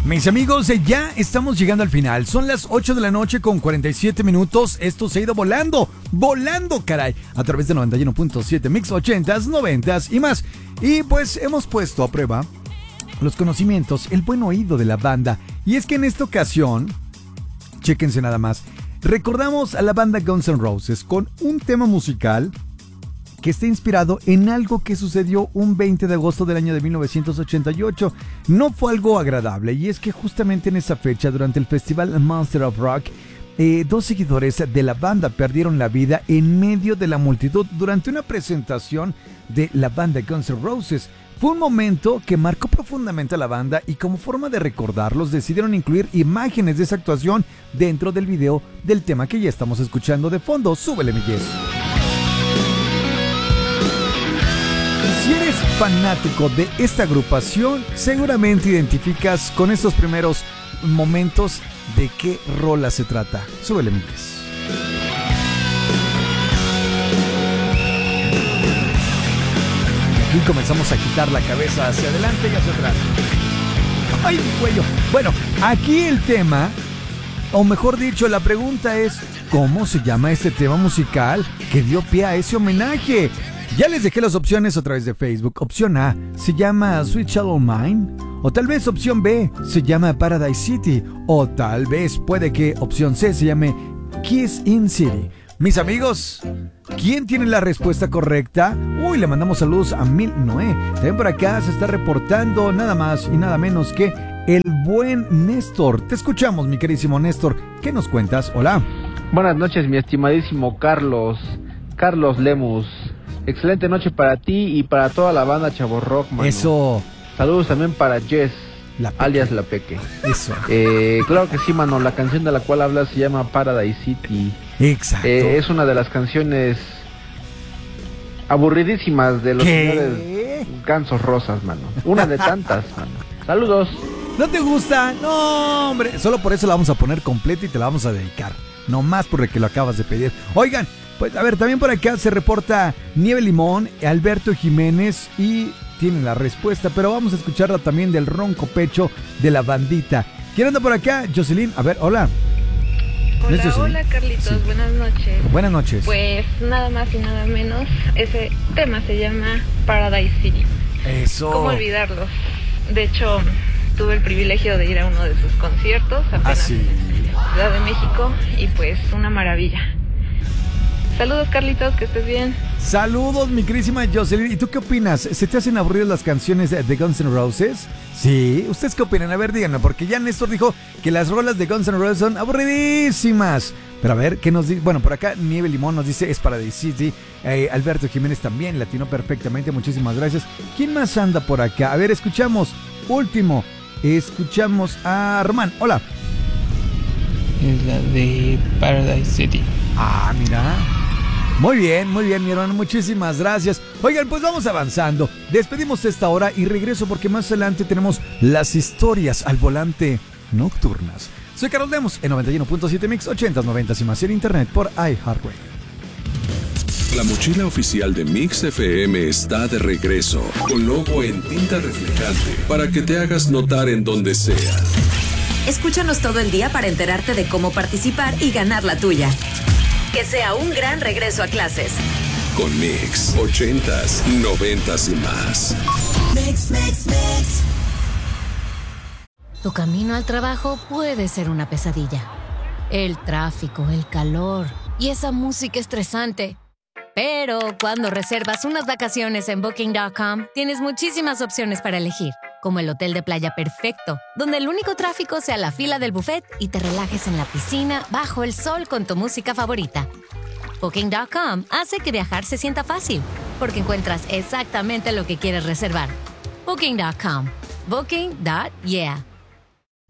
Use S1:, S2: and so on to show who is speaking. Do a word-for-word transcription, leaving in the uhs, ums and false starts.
S1: Mis amigos, ya estamos llegando al final. Son las ocho de la noche con cuarenta y siete minutos. Esto se ha ido volando, volando, caray. A través de noventa y uno punto siete Mix ochentas, noventas y más. Y pues hemos puesto a prueba los conocimientos, el buen oído de la banda. Y es que en esta ocasión, chéquense nada más, recordamos a la banda Guns N' Roses con un tema musical que está inspirado en algo que sucedió un veinte de agosto del año de mil novecientos ochenta y ocho. No fue algo agradable, y es que justamente en esa fecha, durante el festival Monster of Rock, eh, dos seguidores de la banda perdieron la vida en medio de la multitud durante una presentación de la banda Guns N' Roses. Fue un momento que marcó profundamente a la banda, y como forma de recordarlos decidieron incluir imágenes de esa actuación dentro del video del tema que ya estamos escuchando de fondo. Súbele, mi Jess. Si eres fanático de esta agrupación, seguramente identificas con estos primeros momentos de qué rola se trata. Súbele, Migues. Aquí comenzamos a quitar la cabeza hacia adelante y hacia atrás. ¡Ay, mi cuello! Bueno, aquí el tema, o mejor dicho, la pregunta es: ¿cómo se llama este tema musical que dio pie a ese homenaje? Ya les dejé las opciones a través de Facebook. Opción A se llama Sweet Child O' Mine, o tal vez opción B se llama Paradise City, o tal vez puede que opción C se llame Kiss in City. Mis amigos, ¿quién tiene la respuesta correcta? Uy, le mandamos saludos a Mil Noé. También por acá se está reportando nada más y nada menos que el buen Néstor. Te escuchamos, mi queridísimo Néstor. ¿Qué nos cuentas? Hola.
S2: Buenas noches, mi estimadísimo Carlos. Carlos Lemus. Excelente noche para ti y para toda la banda Chavo Rock, mano.
S1: Eso.
S2: Saludos también para Jess,
S1: la
S2: alias La Peque.
S1: Eso.
S2: Eh, claro que sí, mano. La canción de la cual hablas se llama Paradise City.
S1: Exacto.
S2: Eh, es una de las canciones aburridísimas de los
S1: ¿Qué?
S2: señores Gansos Rosas, mano. Una de tantas, mano. Saludos.
S1: ¿No te gusta? No, hombre. Solo por eso la vamos a poner completa y te la vamos a dedicar. No más porque lo acabas de pedir. Oigan, pues a ver, también por acá se reporta Nieve Limón, Alberto Jiménez, y tienen la respuesta, pero vamos a escucharla también del ronco pecho de la bandita. ¿Quién anda por acá? Jocelyn, a ver, hola.
S3: Hola, hola Carlitos, sí. Buenas noches.
S1: Buenas noches.
S3: Pues nada más y nada menos, ese tema se llama Paradise City.
S1: Eso.
S3: ¿Cómo olvidarlo? De hecho, tuve el privilegio de ir a uno de sus conciertos apenas
S1: ah, sí.
S3: en Ciudad de México, y pues una maravilla. Saludos, Carlitos, que estés bien.
S1: Saludos, mi queridísima Jocelyn. ¿Y tú qué opinas? ¿Se te hacen aburridas las canciones de Guns N' Roses? Sí, ¿ustedes qué opinan? A ver, díganme, porque ya Néstor dijo que las rolas de Guns N' Roses son aburridísimas. Pero a ver, ¿qué nos dice? Bueno, por acá Nieve Limón nos dice es Paradise City. Eh, Alberto Jiménez también latinó perfectamente, muchísimas gracias. ¿Quién más anda por acá? A ver, escuchamos, último, escuchamos a Román. Hola.
S4: Es la de Paradise City.
S1: Ah, mira. Muy bien, muy bien, mi hermano, muchísimas gracias. Oigan, pues vamos avanzando. Despedimos esta hora y regreso porque más adelante tenemos las historias al volante nocturnas. Soy Carlos Lemus en noventa y uno punto siete Mix ochentas, noventas y más en internet por iHeartRadio.
S5: La mochila oficial de Mix F M está de regreso, con logo en tinta reflejante para que te hagas notar en donde sea.
S6: Escúchanos todo el día para enterarte de cómo participar y ganar la tuya. Que sea un gran regreso a clases.
S5: Con Mix, ochentas, noventas y más.
S7: Mix, mix, mix.
S8: Tu camino al trabajo puede ser una pesadilla. El tráfico, el calor y esa música estresante. Pero cuando reservas unas vacaciones en Booking punto com, tienes muchísimas opciones para elegir. Como el hotel de playa perfecto, donde el único tráfico sea la fila del buffet y te relajes en la piscina bajo el sol con tu música favorita. Booking punto com hace que viajar se sienta fácil, porque encuentras exactamente lo que quieres reservar. Booking punto com. Booking. Yeah.